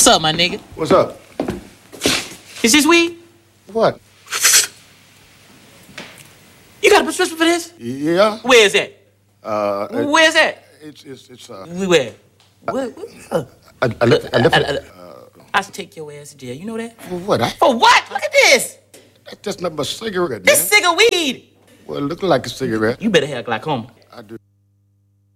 What's up, my nigga? What's up? Is this weed? What? You got a prescription for this? Yeah. Where's that? Where's that? It's Where? Where? I left it. I should take your ass to jail. You know that? For what? For what? Look at this. That's just nothing but a cigarette, man. This cigarette weed. Well, it looks like a cigarette. You better have glaucoma. I do.